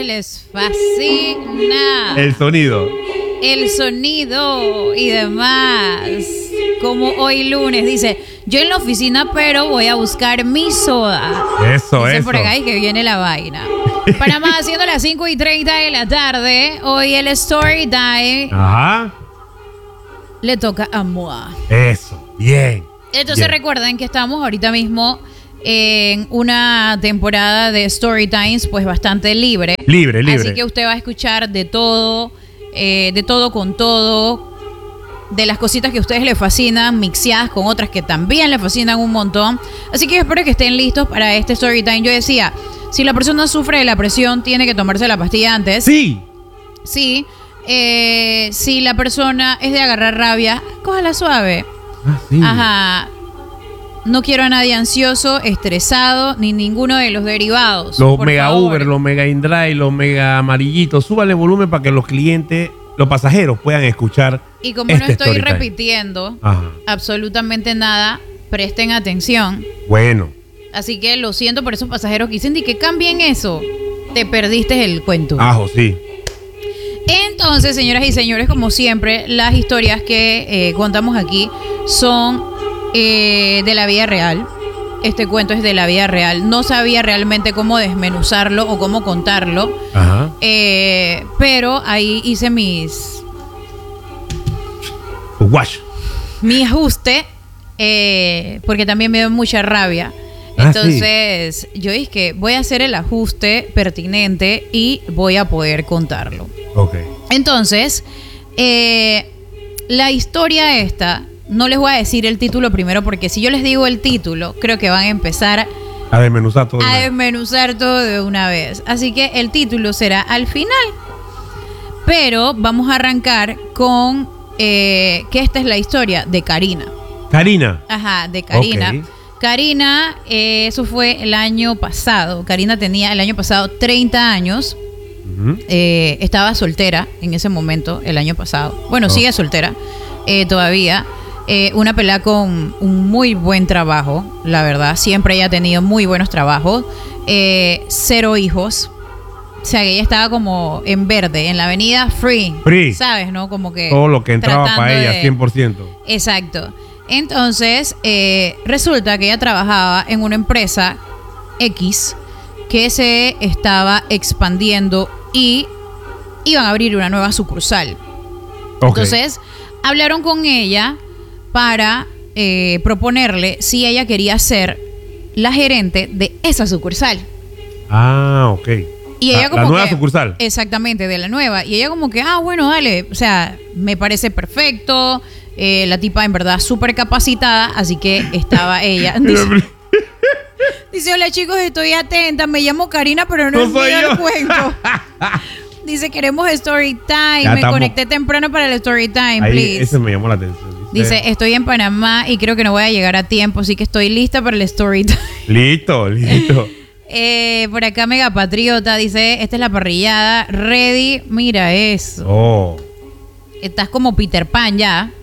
Les fascina El sonido y demás. Como hoy lunes dice, yo en la oficina pero voy a buscar mi soda. Eso. Dicen por acá y que viene la vaina. Panamá haciendo las 5:30 de la tarde. Hoy el Story Time Ajá. le toca a Moa. Eso, bien. Entonces bien. recuerden que estamos ahorita mismo en una temporada de Story Times pues bastante libre. Libre. Así que usted va a escuchar de todo con todo, de las cositas que a ustedes les fascinan, mixeadas con otras que también les fascinan un montón. Así que espero que estén listos para este Story Time. Yo decía, si la persona sufre de la presión, tiene que tomarse la pastilla antes. Sí. Sí. Si la persona es de agarrar rabia, cójala suave. Sí. Ajá. No quiero a nadie ansioso, estresado, ni ninguno de los derivados. Los por mega favor. Uber, los mega InDrive, los mega amarillitos, súbale volumen para que los clientes, los pasajeros puedan escuchar. Y como no estoy Story Time. repitiendo Ajá. absolutamente nada, presten atención. Bueno. Así que lo siento por esos pasajeros que dicen que cambien eso. Te perdiste el cuento. Ajo, sí. Entonces, señoras y señores, como siempre, las historias que contamos aquí son de la vida real. Este cuento es de la vida real. No sabía realmente cómo desmenuzarlo o cómo contarlo. Ajá. Pero ahí hice mi ajuste. Porque también me dio mucha rabia. Entonces, yo dije que voy a hacer el ajuste pertinente y voy a poder contarlo. Ok. Entonces, la historia esta, no les voy a decir el título primero, porque si yo les digo el título, creo que van a empezar a desmenuzar todo. De una vez. Así que el título será al final. Pero vamos a arrancar con que esta es la historia de Karina. Karina. Ajá, de Karina. Okay. Karina, eso fue el año pasado. Karina tenía el año pasado 30 años. Uh-huh. Estaba soltera en ese momento, el año pasado. Bueno, sigue soltera todavía. Una pelada con un muy buen trabajo, la verdad. Siempre ella ha tenido muy buenos trabajos. 0 hijos. O sea, que ella estaba como en verde, en la avenida Free. ¿Sabes, no? Como que todo lo que entraba para ella, 100%. Exacto. Entonces, resulta que ella trabajaba en una empresa X que se estaba expandiendo y iban a abrir una nueva sucursal. Okay. Entonces, hablaron con ella para proponerle si ella quería ser la gerente de esa sucursal. Ah, ok. Y ella como la nueva sucursal. Exactamente, de la nueva. Y ella como que, bueno, dale. O sea, me parece perfecto. La tipa en verdad súper capacitada. Así que estaba ella. Dice, hola chicos, estoy atenta. Me llamo Karina, pero no es mío el cuento. Dice, queremos Story Time. Me conecté temprano para el Story Time, please. Eso me llamó la atención. Dice, estoy en Panamá y creo que no voy a llegar a tiempo. Así que estoy lista para el Story Time. Listo. Por acá Mega Patriota dice, esta es la parrillada, ready, mira eso. Oh. Estás como Peter Pan ya.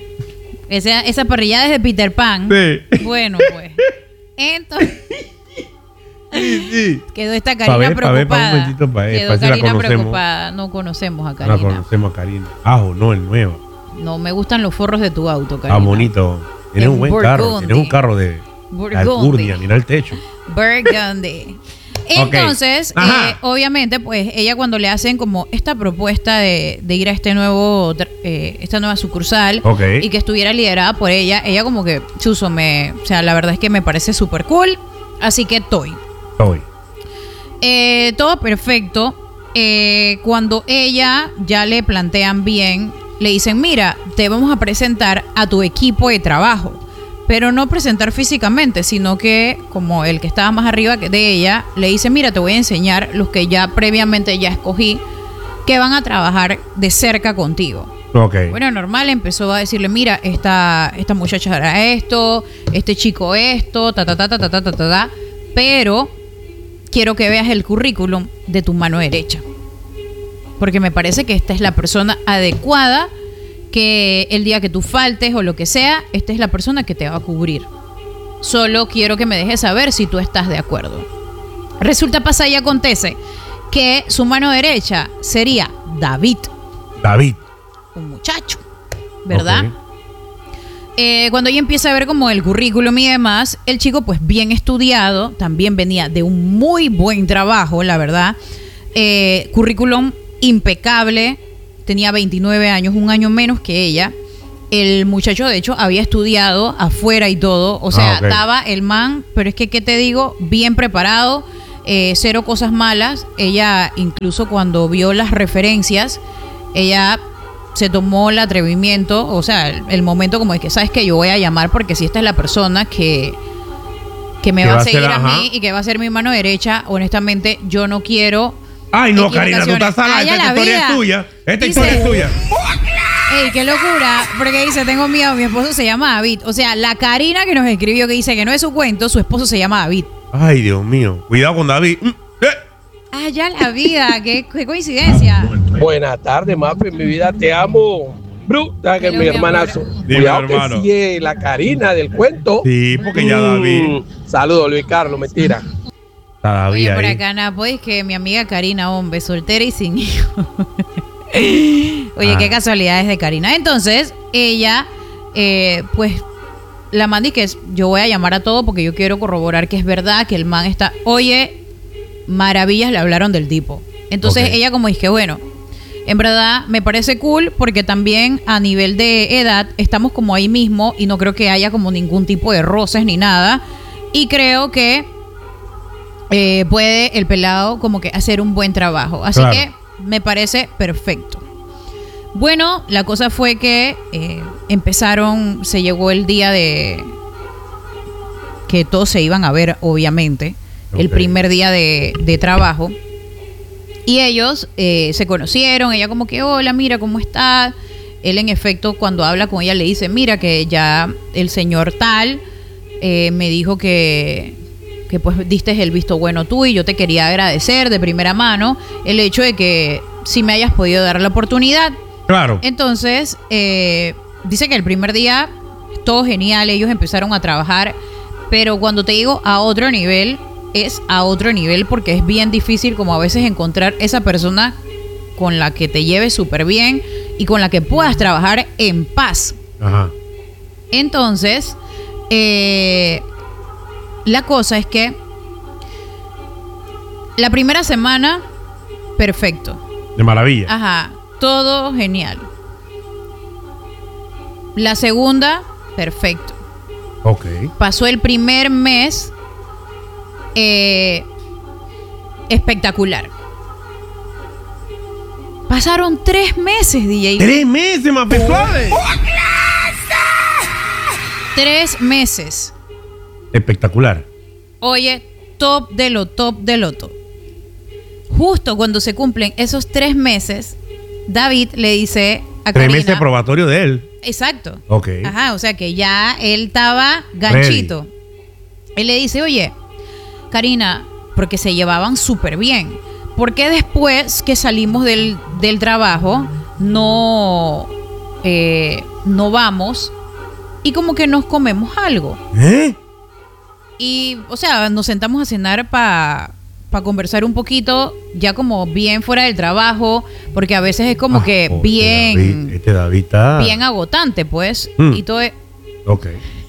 Esa parrillada es de Peter Pan. Sí. Bueno, pues. Entonces, sí. Quedó esta Karina preocupada. Quedó Karina preocupada. No conocemos a Karina. No conocemos a Karina. No, el nuevo. No, me gustan los forros de tu auto, Karina. Bonito. Tienes un buen carro. Tienes un carro de Alcurnia, mira el techo. Burgundy. Entonces, obviamente, pues ella cuando le hacen como esta propuesta de ir a esta nueva sucursal y que estuviera liderada por ella como que, chuzo, o sea, la verdad es que me parece súper cool, así que estoy. Todo perfecto. Cuando ella ya le plantean bien, le dicen, mira, te vamos a presentar a tu equipo de trabajo. Pero no presentar físicamente, sino que como el que estaba más arriba de ella, le dice, mira, te voy a enseñar los que ya previamente ya escogí, que van a trabajar de cerca contigo. Okay. Bueno, normal, empezó a decirle, mira, esta muchacha hará esto, este chico esto, pero quiero que veas el currículum de tu mano derecha. Porque me parece que esta es la persona adecuada, que el día que tú faltes o lo que sea, esta es la persona que te va a cubrir. Solo quiero que me dejes saber si tú estás de acuerdo. Resulta, pasa y acontece que su mano derecha sería David. David. Un muchacho, ¿verdad? Ok. Cuando ella empieza a ver como el currículum y demás, el chico pues bien estudiado, también venía de un muy buen trabajo, la verdad. Currículum impecable, tenía 29 años, un año menos que ella. El muchacho de hecho había estudiado afuera y todo, o sea, ok. estaba el man, pero es que, ¿qué te digo? Bien preparado, cero cosas malas. Ella incluso cuando vio las referencias, ella se tomó el atrevimiento, o sea, el momento como es que, ¿sabes qué? Yo voy a llamar porque si esta es la persona que me va a seguir a ajá. mí y que va a ser mi mano derecha, honestamente, yo no quiero... Ay, no, Karina, tú equivocaciones. estás salada. Ay, a Esta la historia vida. es tuya. Esta Dice- historia es tuya. ¡Ey, qué locura! Porque dice, tengo miedo, mi esposo se llama David. O sea, la Karina que nos escribió que dice que no es su cuento, su esposo se llama David. Ay, Dios mío. Cuidado con David. Ah, ya la vida, qué coincidencia. Buenas tardes, Mafe, mi vida, te amo. Bruta que Hello, mi mi hermanazo. amor. Dime, Cuidado hermano. que sigue la Karina del cuento. Sí, porque ya David. Saludos, Luis Carlos, mentira. Está David Oye, por ahí. acá, Napo, es que mi amiga Karina, hombre, soltera y sin hijos. Oye, qué casualidades de Karina. Entonces, ella, pues, la man dice que yo voy a llamar a todo porque yo quiero corroborar que es verdad, que el man está... Oye, maravillas le hablaron del tipo. Entonces, Ok. ella como dice que, bueno, en verdad me parece cool porque también a nivel de edad estamos como ahí mismo y no creo que haya como ningún tipo de roces ni nada. Y creo que puede el pelado como que hacer un buen trabajo. Así Claro. que me parece perfecto. Bueno, la cosa fue que se llegó el día de que todos se iban a ver, obviamente, el Ok. primer día de trabajo. Y ellos se conocieron, ella como que, hola, mira, ¿cómo estás? Él en efecto, cuando habla con ella, le dice, mira, que ya el señor tal me dijo que pues diste el visto bueno tú y yo te quería agradecer de primera mano el hecho de que si me hayas podido dar la oportunidad. Claro. Entonces, dice que el primer día, todo genial, ellos empezaron a trabajar, pero cuando te digo a otro nivel, es a otro nivel porque es bien difícil como a veces encontrar esa persona con la que te lleves súper bien y con la que puedas trabajar en paz. Ajá. Entonces, la cosa es que la primera semana, perfecto. De maravilla. Ajá, todo genial. La segunda, perfecto. Ok. Pasó el primer mes, espectacular. Pasaron 3 meses, DJ. 3 meses más suave. 3 meses. Espectacular. Oye, top de lo top de lo top. Justo cuando se cumplen esos 3 meses, David le dice a 3 Karina. meses probatorio de él. Exacto. Ok. Ajá, o sea que ya él estaba ganchito. Él le dice, oye, Karina, porque se llevaban súper bien. ¿Por qué después que salimos del trabajo no vamos y como que nos comemos algo? ¿Eh? Y, o sea, nos sentamos a cenar para conversar un poquito, ya como bien fuera del trabajo, porque a veces es como que joder, bien, David, David está. bien agotante, pues. Mm. Y todo es... Ok.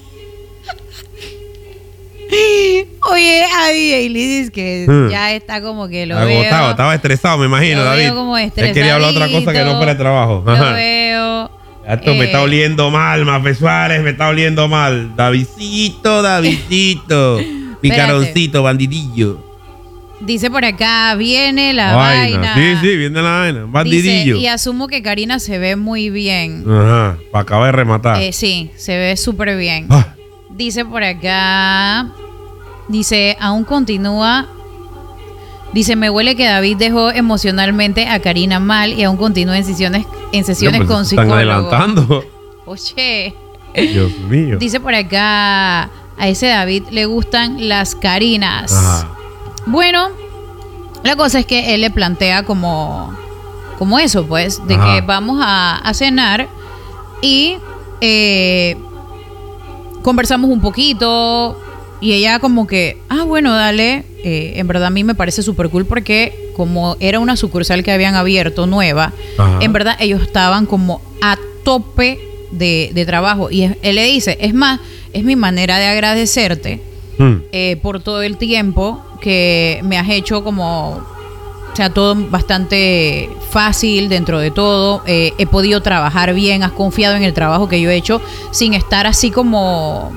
Oye, Abby dice que Mm. ya está como que lo Agotado, veo. estaba estresado, me imagino, Lo David. veo como Él quería hablar otra cosa que no fuera el trabajo. Lo Ajá. veo. Esto me está oliendo mal, Mafe Suárez, me está oliendo mal. Davidcito, Davidcito. Picaroncito, bandidillo. Dice por acá, viene la Vaina. vaina. Sí, sí, viene la vaina. Dice, Bandidillo. y asumo que Karina se ve muy bien. Ajá, para acabar de rematar. Sí, se ve súper bien. Ah, Dice por acá, dice, aún continúa. Dice, me huele que David dejó emocionalmente a Karina mal y aún continúa en sesiones pues, con están psicólogo. adelantando. Oye. Dios mío. Dice por acá, a ese David le gustan las Karinas. Ajá. Bueno, la cosa es que él le plantea como eso, pues, de Ajá. que vamos a cenar y conversamos un poquito, Y ella como que, bueno, dale. En verdad a mí me parece súper cool porque como era una sucursal que habían abierto nueva, Ajá. en verdad ellos estaban como a tope de trabajo. Y él le dice, es más, es mi manera de agradecerte por todo el tiempo que me has hecho como, o sea, todo bastante fácil dentro de todo. He podido trabajar bien, has confiado en el trabajo que yo he hecho sin estar así como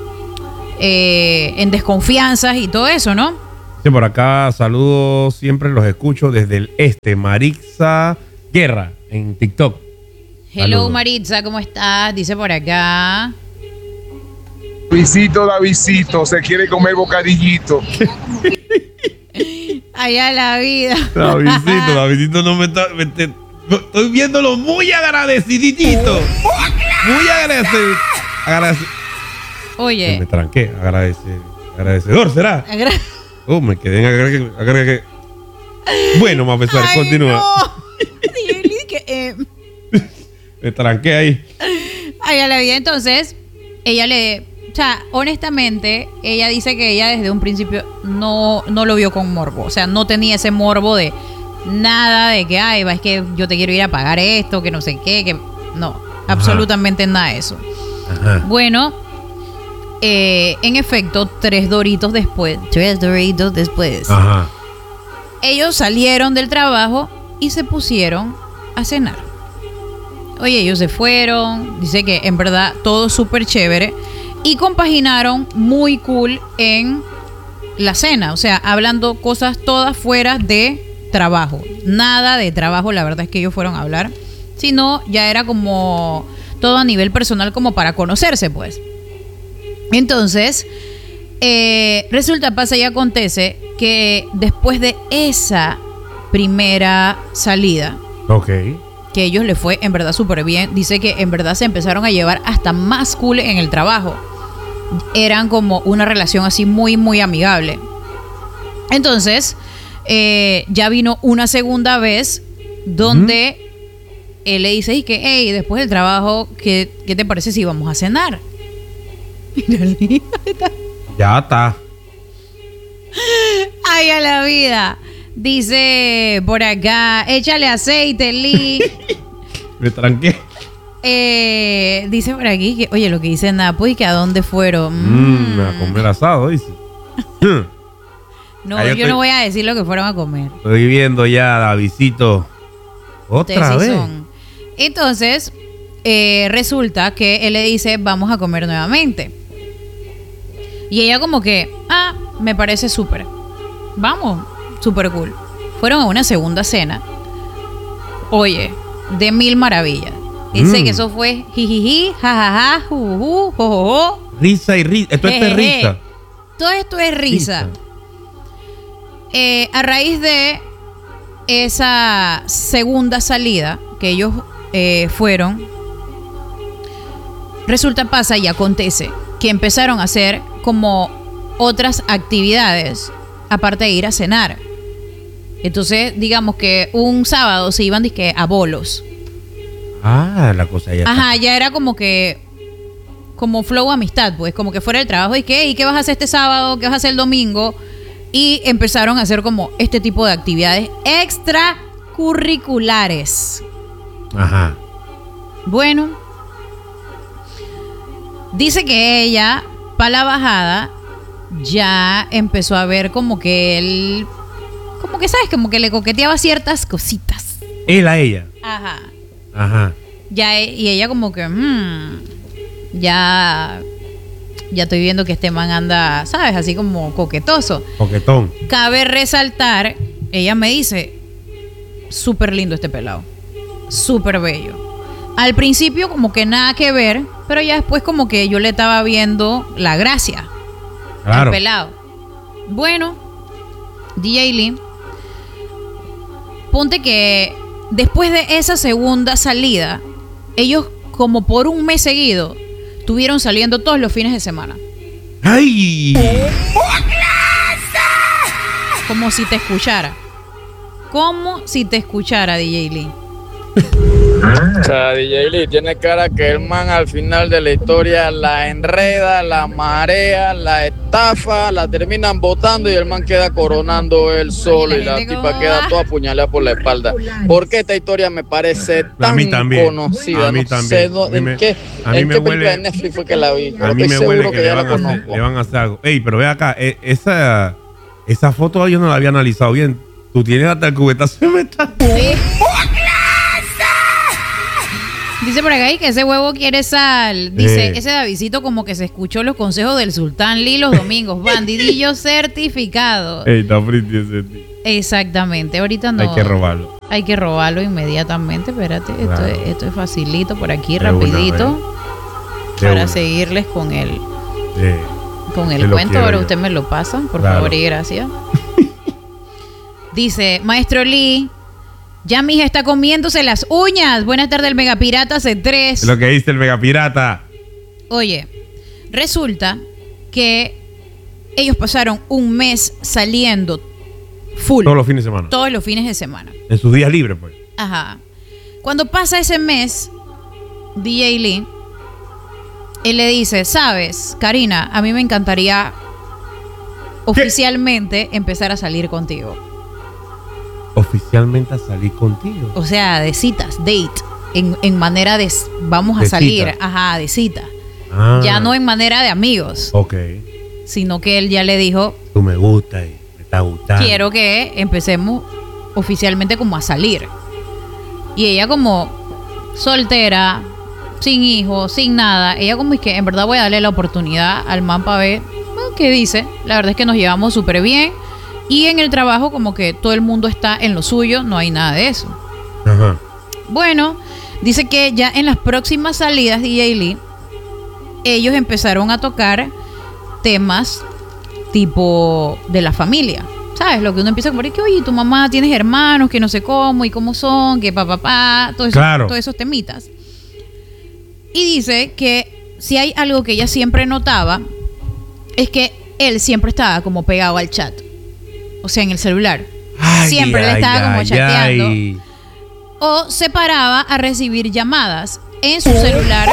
en desconfianzas y todo eso, ¿no? Sí, por acá saludos, siempre los escucho desde el este. Marixa Guerra en TikTok. Hello, Saludos. Maritza, ¿cómo estás? Dice por acá. Davidcito, se quiere comer bocadillito. Allá la vida. Davidito no me está... estoy viéndolo muy agradecidito. Muy agradecido. Oye. Me tranqué, agradecedor será. Me quedé en Bueno, más pesar, continúa. No. Me tranqué ahí. Allá la vida, entonces, o sea, honestamente, ella dice que ella desde un principio no lo vio con morbo. O sea, no tenía ese morbo de nada de que, es que yo te quiero ir a pagar esto, que no sé qué, que no, absolutamente nada de eso. Ajá. Bueno, en efecto, 3 doritos después, Ajá. ellos salieron del trabajo y se pusieron a cenar. Oye, ellos se fueron, dice que en verdad todo súper chévere y compaginaron muy cool en la cena, o sea, hablando cosas todas fuera de trabajo, nada de trabajo, la verdad es que ellos fueron a hablar, sino ya era como todo a nivel personal como para conocerse, pues. Entonces, resulta, pasa y acontece que después de esa primera salida, Ok. que a ellos les fue en verdad súper bien, dice que en verdad se empezaron a llevar hasta más cool en el trabajo. Eran como una relación así muy, muy amigable. Entonces, ya vino una segunda vez donde él le dice, y que, hey, después del trabajo, ¿qué te parece si vamos a cenar? Ya está. Ay, a la vida. Dice por acá, échale aceite, Lee. Me tranqué. Dice por aquí que, oye, lo que dice Napo y que a dónde fueron. A comer asado, dice. No, Ahí yo no voy a decir lo que fueron a comer. Estoy viendo ya, Davidito. Otra Ustedes sí vez. son. Entonces, resulta que él le dice, vamos a comer nuevamente. Y ella como que, me parece súper. Vamos, súper cool. Fueron a una segunda cena. Oye, de mil maravillas. Dice que eso fue jijiji, jajaja, juju, jojojo. Risa y risa. Esto es risa. Todo esto es risa. A raíz de esa segunda salida que ellos fueron, resulta, pasa y acontece que empezaron a hacer como otras actividades aparte de ir a cenar. Entonces, digamos que un sábado se iban dizque a bolos. La cosa ya Ajá, ya era como que como flow amistad, pues, como que fuera el trabajo y qué vas a hacer este sábado, qué vas a hacer el domingo, y empezaron a hacer como este tipo de actividades extracurriculares. Ajá. Bueno, dice que ella, para la bajada, ya empezó a ver como que él, como que, ¿sabes? Como que le coqueteaba ciertas cositas. Él a ella. Ajá. Ajá. Ya, y ella como que, ya estoy viendo que este man anda, ¿sabes? Así como coquetoso. Coquetón. Cabe resaltar, ella me dice, súper lindo este pelado. Súper bello. Al principio como que nada que ver, pero ya después como que yo le estaba viendo la gracia al pelado. Bueno, DJ Lee, ponte que después de esa segunda salida, ellos como por un mes seguido estuvieron saliendo todos los fines de semana. ¡Ay! Como si te escuchara. Como si te escuchara, DJ Lee. O sea, DJ Lee tiene cara que el man al final de la historia la enreda, la marea, la estafa, la terminan botando y el man queda coronando él solo y la tipa queda toda apuñalada por la espalda. ¿Por qué esta historia me parece tan conocida? A mí no también. sé en qué película de Netflix fue que la vi. A mí me huele que le van a hacer algo. Ey, pero ve acá, esa foto yo no la había analizado bien. Tú tienes hasta el cubetazo de metal. Dice por acá que ese huevo quiere sal. Dice, ese Davidcito como que se escuchó los consejos del Sultán Lee los domingos. Bandidillo certificado. Ey, está frito ese tío. Exactamente, ahorita no. Hay que robarlo. Hay que robarlo inmediatamente. Espérate, Claro. esto es facilito por aquí, De rapidito. De Para una. seguirles con el Se lo cuento. quiero Ahora yo. usted me lo pasa, por Claro. favor y gracias. Dice, Maestro Lee, ya mi hija está comiéndose las uñas. Buenas tardes, el Megapirata C3. Es lo que dice el Megapirata. Oye, resulta que ellos pasaron un mes saliendo full. Todos los fines de semana. Todos los fines de semana. En sus días libres, pues. Ajá. Cuando pasa ese mes, DJ Lee, él le dice, sabes, Karina, a mí me encantaría oficialmente empezar a salir contigo. Oficialmente a salir contigo. O sea, de citas, date, en manera de vamos a De salir, cita. ajá, de cita. Ah. Ya no en manera de amigos, Ok. sino que él ya le dijo, Tú me gustas y me está gustando. quiero que empecemos oficialmente como a salir. Y ella como soltera, sin hijos, sin nada, ella como es que en verdad voy a darle la oportunidad al man para ver qué dice. La verdad es que nos llevamos súper bien. Y en el trabajo como que todo el mundo está en lo suyo, no hay nada de eso. Ajá. Bueno, dice que ya en las próximas salidas DJ Lee, ellos empezaron a tocar temas tipo de la familia. ¿Sabes? Lo que uno empieza a como que, oye, tu mamá tienes hermanos, que no sé cómo y cómo son, que papá, todo eso, Claro. todos esos temitas. Y dice que si hay algo que ella siempre notaba, es que él siempre estaba como pegado al chat. O sea, en el celular. Ay, Siempre le ay, estaba como ay, chateando. ay. O se paraba a recibir llamadas en su celular.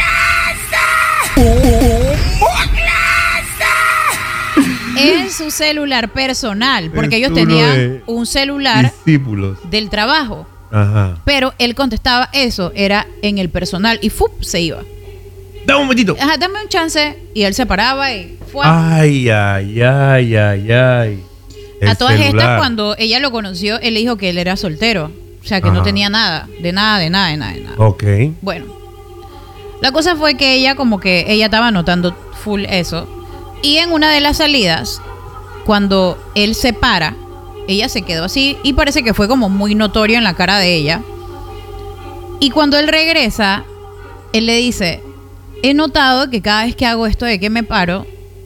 En su celular personal. Porque ellos Tú no tenían ves. un celular Discípulos. del trabajo. Ajá. Pero él contestaba eso, era en el personal. Y ¡fup! Se iba. Dame un momentito. Ajá, dame un chance. Y él se paraba y fue. Ay, ay, ay, ay, ay. A todas celular. estas, cuando ella lo conoció, él le dijo que él era soltero. O sea, que no Ajá. tenía nada. De nada, de nada, de nada, de nada. Ok. Bueno, la cosa fue que ella como que ella estaba notando full eso. Y en una de las salidas, cuando él se para, ella se quedó así y parece que fue como muy notorio en la cara de ella. Y cuando él regresa, él le dice, he notado que cada vez que hago esto de que me paro,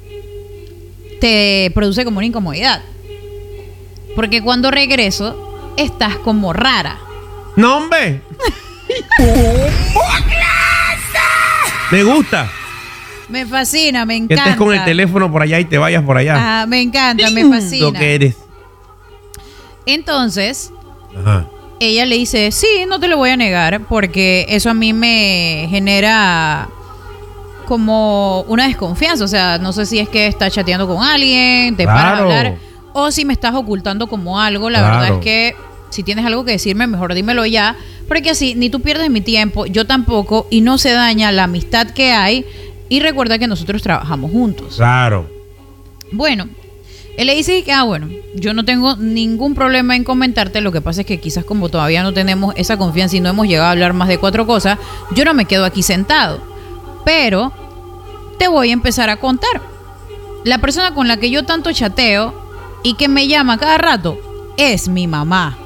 te produce como una incomodidad. Porque cuando regreso, estás como rara. ¡No, hombre! Me gusta Me fascina, me que encanta. estés con el teléfono por allá y te vayas por allá. Ah, me encanta, me fascina. Lo que eres. Entonces, Ajá. ella le dice, sí, no te lo voy a negar, porque eso a mí me genera como una desconfianza. O sea, no sé si es que estás chateando con alguien, te paras a Claro. hablar, o si me estás ocultando como algo. La Claro. verdad es que si tienes algo que decirme, mejor dímelo ya, porque así ni tú pierdes mi tiempo, yo tampoco, y no se daña la amistad que hay. Y recuerda que nosotros trabajamos juntos. Claro. Bueno, él le dice que, bueno, yo no tengo ningún problema en comentarte. Lo que pasa es que quizás como todavía no tenemos esa confianza y no hemos llegado a hablar más de 4 cosas, yo no me quedo aquí sentado. Pero te voy a empezar a contar. La persona con la que yo tanto chateo y que me llama cada rato es mi mamá.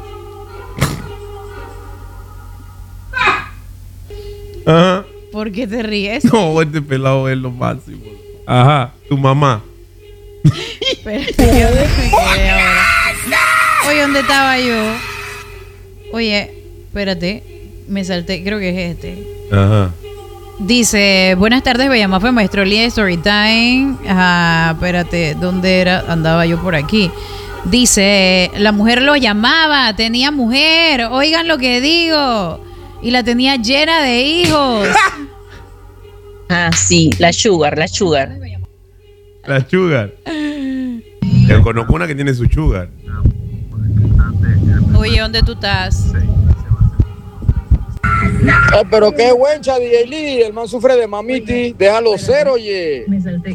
Ajá. ¿Por qué te ríes? No, este pelado es lo máximo. Ajá. Tu mamá. Espérate, ¿qué dónde me quedé ahora? Oye, ¿dónde estaba yo? Oye, espérate, me salté, creo que es este. Ajá. Dice, buenas tardes, Bellamafe, Maestro Lee, Storytime. Ajá, espérate, ¿dónde era? Andaba yo por aquí. Dice, la mujer lo llamaba, tenía mujer, oigan lo que digo, y la tenía llena de hijos. Ah, sí, la sugar. La sugar. Yo conozco una que tiene su sugar. Oye, ¿dónde tú estás? Pero qué huencha, DJ Lee. El man sufre de mamiti. Déjalo ser, oye.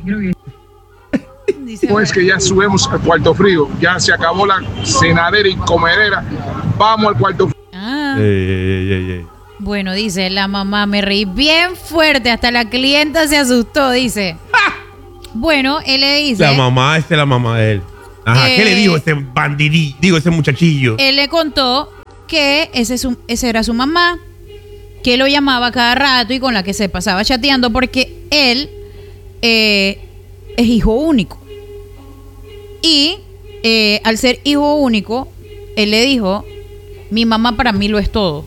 Dice, Pues que ya subimos al cuarto frío. Ya se acabó la cenadera y comedera. Vamos al cuarto frío. ah. Ey. Bueno, dice, la mamá, me reí bien fuerte, hasta la clienta se asustó, dice. Bueno, él le dice... La mamá, esta es la mamá de él. Ajá, ¿qué le dijo ese bandidí? Digo, ese muchachillo. Él le contó que ese era su mamá, que lo llamaba cada rato y con la que se pasaba chateando porque él es hijo único. Y al ser hijo único, él le dijo, mi mamá para mí lo es todo.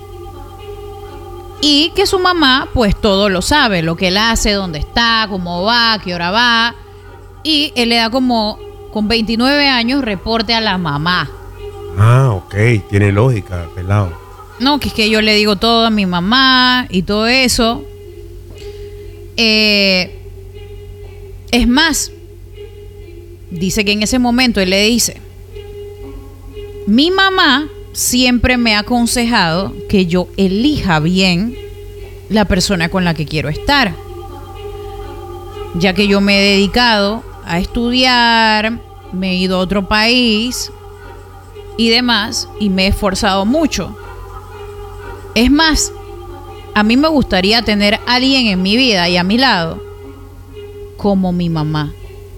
Y que su mamá, pues todo lo sabe, lo que él hace, dónde está, cómo va, a qué hora va. Y él le da como, con 29 años, reporte a la mamá. Ah, ok, tiene lógica, pelado. No, que es que yo le digo todo a mi mamá y todo eso. Es más, dice que en ese momento él le dice, mi mamá siempre me ha aconsejado que yo elija bien la persona con la que quiero estar, ya que yo me he dedicado a estudiar, me he ido a otro país y demás, y me he esforzado mucho. Es más, a mí me gustaría tener a alguien en mi vida y a mi lado como mi mamá.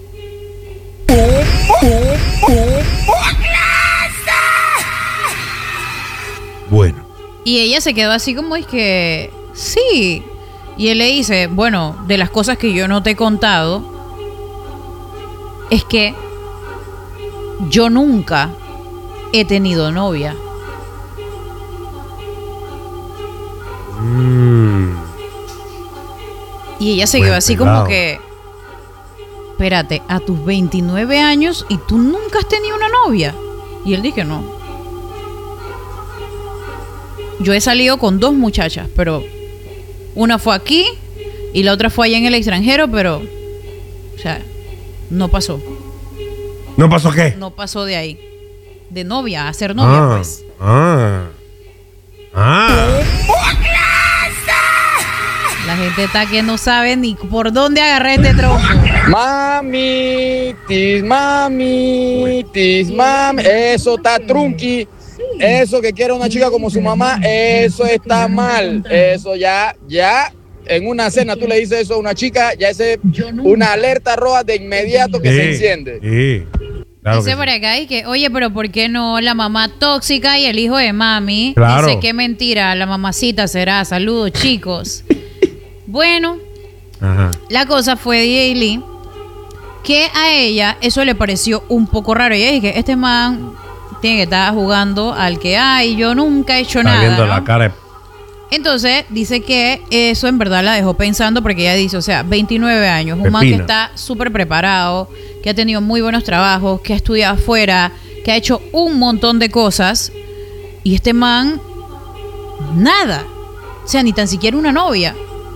Bueno. Y ella se quedó así como es que, sí. Y él le dice, bueno, de las cosas que yo no te he contado, es que yo nunca he tenido novia. Y ella se quedó así como que, espérate, a tus 29 años y tú nunca has tenido una novia. Y él dijo, no. Yo he salido con 2 muchachas, pero una fue aquí y la otra fue allá en el extranjero, pero, o sea, no pasó. ¿No pasó qué? No pasó de ahí. De novia, a ser novia, pues. La gente está que no sabe ni por dónde agarré este tronco. Mamitis, mami. Eso está trunqui. Eso que quiere una chica como su mamá, eso está mal. Eso ya, en una cena tú le dices eso a una chica, ya es una alerta roja de inmediato que se enciende. Sí, claro. Dice por acá y que, oye, pero ¿por qué no la mamá tóxica y el hijo de mami? Claro. Dice, qué mentira, la mamacita será. Saludos, chicos. Bueno, Ajá. la cosa fue DJ Lee, que a ella eso le pareció un poco raro. Y ella dije, este man tiene que estar jugando al que ay, yo nunca he hecho Está nada, viendo ¿no? la cara de... Entonces dice que eso en verdad la dejó pensando porque ella dice, o sea, 29 años, un man que Pepina. está súper preparado, que ha tenido muy buenos trabajos, que ha estudiado afuera, que ha hecho un montón de cosas, y este man, nada, o sea, ni tan siquiera una novia.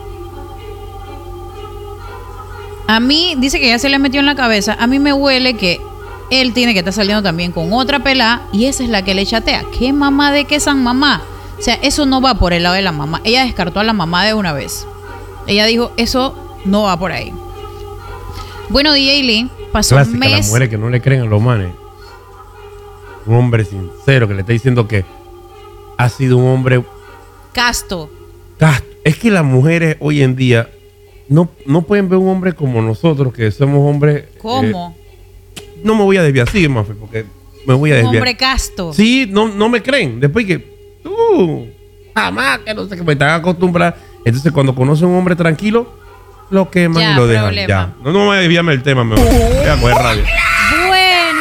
A mí, dice que ya se le metió en la cabeza, a mí me huele que él tiene que estar saliendo también con otra pelá y esa es la que le chatea. ¿Qué mamá de qué san mamá? O sea, eso no va por el lado de la mamá. Ella descartó a la mamá de una vez. Ella dijo, eso no va por ahí. Bueno, DJ Lee pasó Clásica, un mes. las mujeres que no le creen a los manes. Un hombre sincero que le está diciendo que ha sido un hombre Casto. casto. Es que las mujeres hoy en día no pueden ver un hombre como nosotros, que somos hombres... ¿Cómo? No me voy a desviar así, Mafe, porque me voy a Un desviar. hombre casto. Sí, no me creen. Después que tú, jamás, que no sé, que me están acostumbrados. Entonces, cuando conocen a un hombre tranquilo, lo queman Ya, y lo dejan. problema. Ya. No me voy a desviarme del tema, me voy a coger rabia. Bueno.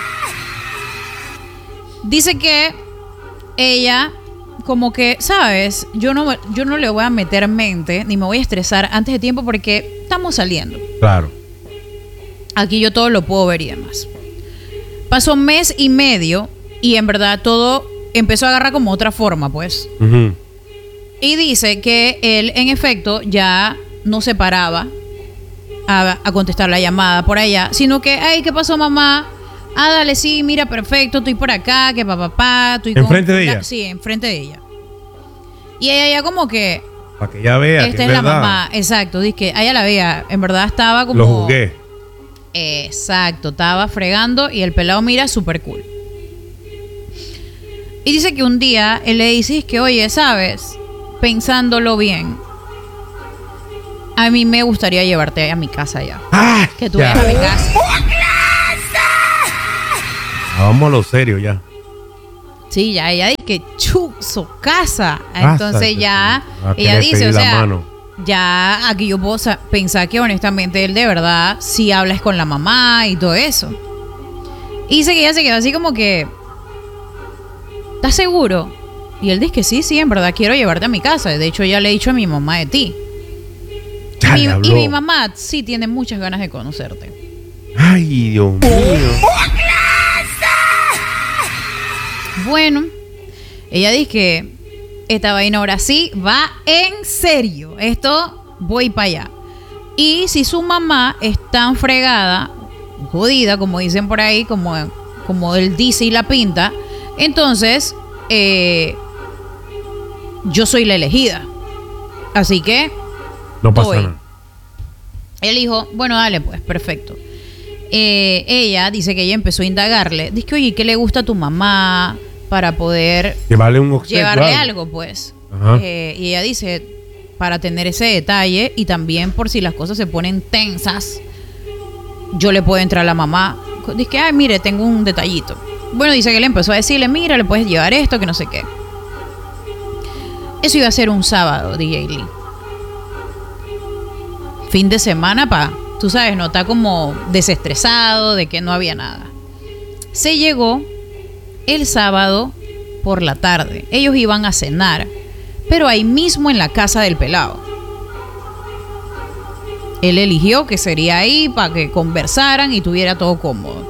Dice que ella, como que, ¿sabes? Yo no le voy a meter mente, ni me voy a estresar antes de tiempo porque estamos saliendo. Claro. Aquí yo todo lo puedo ver y demás. Pasó mes y medio y en verdad todo empezó a agarrar como otra forma, pues. Ujú. Y dice que él, en efecto, ya no se paraba a contestar la llamada por allá, sino que, ay, ¿qué pasó, mamá? Ah, dale, sí, mira, perfecto, estoy por acá, que papá, estoy con... ¿Enfrente de ella? Sí, enfrente de ella. Y ella ya como que, Para que ella vea esta que es la verdad. mamá, exacto, dice que ella la vea, en verdad estaba como... Lo jugué. Exacto, estaba fregando y el pelado mira súper cool. Y dice que un día él le dice, es que, oye, ¿sabes? Pensándolo bien, a mí me gustaría llevarte a mi casa ya. ¡Ah! Que tú ya. vayas a mi casa. Vamos a lo serio ya. Sí, ya ella dice que chuzo, casa. Casa, Entonces ya va a ella querer dice, pedir o la sea, mano. ya aquí yo puedo pensar que honestamente él de verdad sí habla con la mamá y todo eso. Y dice que ella se quedó así como que, ¿estás seguro? Y él dice que sí, en verdad quiero llevarte a mi casa. De hecho, ya le he dicho a mi mamá de ti. Ya le Y habló. mi mamá sí tiene muchas ganas de conocerte. Ay, Dios mío. Bueno, ella dice que esta vaina ahora sí va en serio. Esto voy para allá. Y si su mamá es tan fregada, jodida, como dicen por ahí, como él dice y la pinta, entonces yo soy la elegida. Así que No pasa voy. nada. Él dijo, bueno, dale pues, perfecto. Ella dice que ella empezó a indagarle. Dice que, oye, ¿qué le gusta a tu mamá para poder Llevarle un obsequio. llevarle algo, pues? Ajá. Y ella dice, para tener ese detalle y también por si las cosas se ponen tensas, yo le puedo entrar a la mamá. Dice que, ay, mire, tengo un detallito. Bueno, dice que le empezó a decirle, mira, le puedes llevar esto, que no sé qué. Eso iba a ser un sábado, DJ Lee. Fin de semana, tú sabes, no está como desestresado de que no había nada. Se llegó el sábado por la tarde. Ellos iban a cenar, pero ahí mismo en la casa del pelado. Él eligió que sería ahí para que conversaran y tuviera todo cómodo.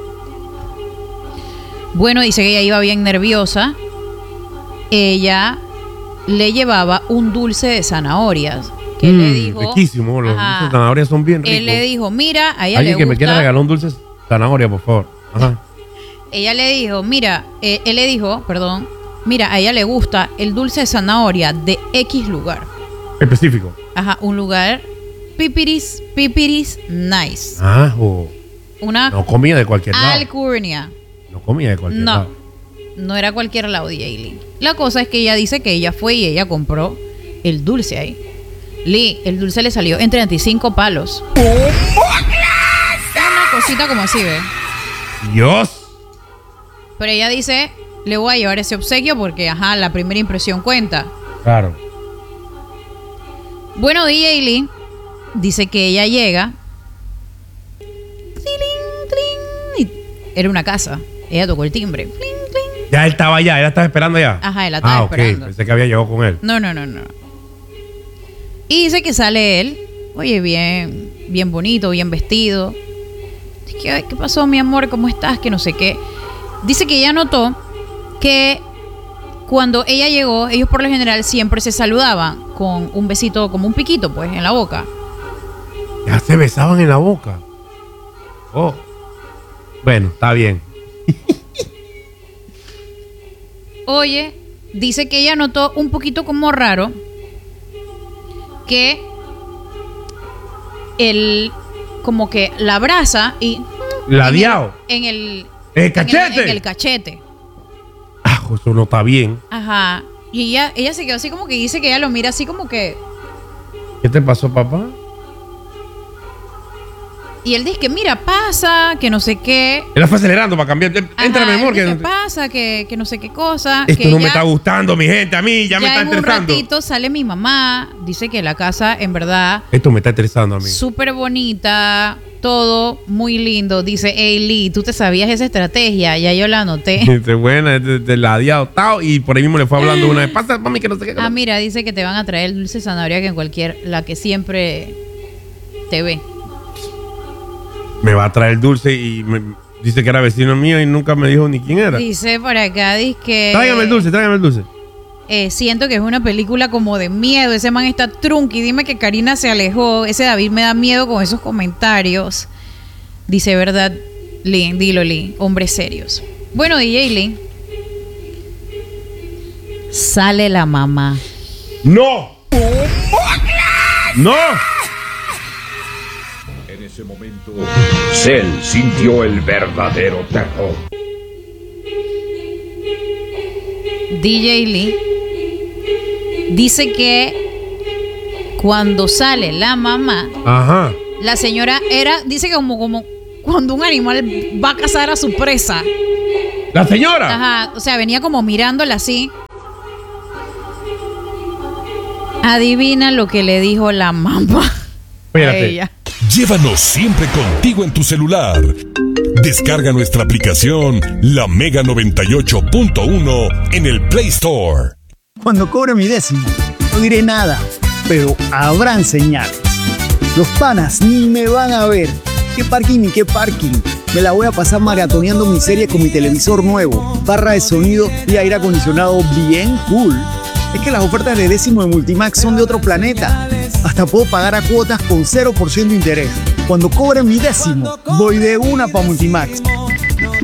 Bueno, dice que ella iba bien nerviosa. Ella le llevaba un dulce de zanahorias. Que él le dijo, riquísimo. Los ajá, dulces de zanahoria son bien ricos. él le dijo, mira, a ella Alguien le que gusta. me quiera regalar un dulce de zanahoria, por favor. Ajá. Ella le dijo, mira, él le dijo, perdón, mira, a ella le gusta el dulce de zanahoria de X lugar. Específico. Ajá, un lugar pipiris nice. Ah, Una no comía de cualquier lado. alcurnia. No comía de cualquier No, lado. no era cualquier lado de Lee. La cosa es que ella dice que ella fue y ella compró el dulce ahí. Lee, el dulce le salió en 35 palos. Una cosita como así, ¿ve? Dios. Pero ella dice, le voy a llevar ese obsequio porque, ajá, la primera impresión cuenta. Claro. Bueno, DJ Lee dice que ella llega. Y era una casa. Ella tocó el timbre. Ya él estaba allá, él la estaba esperando ya. Ajá, él la estaba esperando. Pensé que había llegado con él. No. Y dice que sale él, oye, bien bonito, bien vestido. Dice que, ay, ¿qué pasó, mi amor? ¿Cómo estás? Que no sé qué. Dice que ella notó que cuando ella llegó, ellos por lo general siempre se saludaban con un besito, como un piquito, pues, en la boca. Ya se besaban en la boca. Oh. Bueno, está bien. Oye, dice que ella notó un poquito como raro que él como que la abraza y Ladeado. en el cachete. en el cachete. Ah, eso no está bien. Ajá. Y ella se quedó así como que dice que ella lo mira así como que. ¿Qué te pasó, papá? Y él dice que mira, pasa, que no sé qué. Él la fue acelerando para cambiar. Entra, mi amor. ¿Qué pasa? Que no sé qué cosa. Esto que no me está gustando, mi gente. A mí ya me está en un estresando. ratito sale mi mamá. Dice que la casa, en verdad, Esto me está estresando a mí. súper bonita. Todo muy lindo. Dice, hey Lee, ¿tú te sabías esa estrategia? Ya yo la anoté. Este buena, de ladeado, tao, y por ahí mismo le fue hablando una vez. Pasa, mami, que no sé qué. Ah, mira, dice que te van a traer el dulce de zanahoria que en cualquier, la que siempre te ve. Me va a traer el dulce y Dice que era vecino mío y nunca me dijo ni quién era. Dice por acá, dice que... Tráigame el dulce. Siento que es una película como de miedo. Ese man está trunqui. Dime que Karina se alejó. Ese David me da miedo con esos comentarios. Dice, ¿verdad? Lee, dilo, Lee. Hombres serios. Bueno, DJ Lee. Sale la mamá. ¡No! ¡No! En ese momento, Cell sintió el verdadero terror. DJ Lee dice que cuando sale la mamá, Ajá. la señora dice que como cuando un animal va a cazar a su presa. ¿La señora? Ajá, o sea, venía como mirándola así. Adivina lo que le dijo la mamá a Espérate. ella. Llévanos siempre contigo en tu celular. Descarga nuestra aplicación La Mega 98.1 en el Play Store. Cuando cobre mi décimo, no diré nada, pero habrán señales. Los panas ni me van a ver. ¿Qué parking ni qué parking? Me la voy a pasar maratoneando mi serie con mi televisor nuevo, barra de sonido y aire acondicionado bien cool. Es que las ofertas de décimo de Multimax son de otro planeta. Hasta puedo pagar a cuotas con 0% de interés. Cuando cobre mi décimo, voy de una pa' Multimax.